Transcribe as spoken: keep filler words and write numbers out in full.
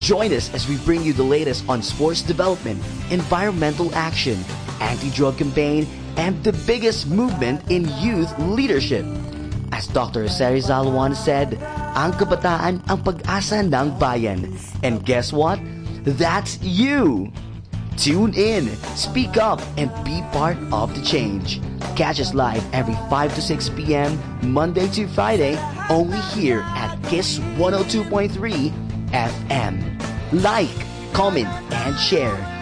Join us as we bring you the latest on sports development, environmental action, anti-drug campaign, and the biggest movement in youth leadership. As Doctor Jose Rizal once said, ang kabataan ang pag-asa ng bayan. And guess what? That's you! Tune in, speak up, and be part of the change. Catch us live every five to six p.m. Monday to Friday, only here at KISS one oh two point three F M. Like, comment, and share.